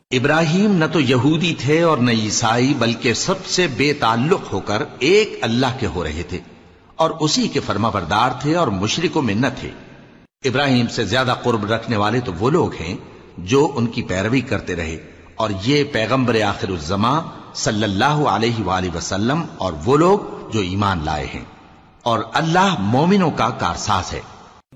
इब्राहिम न तो यहूदी थे और न ईसाई, बल्कि सबसे बेताल्लुक होकर एक अल्लाह के हो रहे थे और उसी के फरमाबरदार थे और मुशरिकों में न थे। इब्राहिम से ज्यादा कुर्ब रखने वाले तो वो लोग हैं जो उनकी पैरवी करते रहे, और ये पैगंबर आखिरुज़्ज़मा सल्लल्लाहु अलैहि वसल्लम और वो लोग जो ईमान लाए हैं, और अल्लाह मोमिनों का कारसाज है।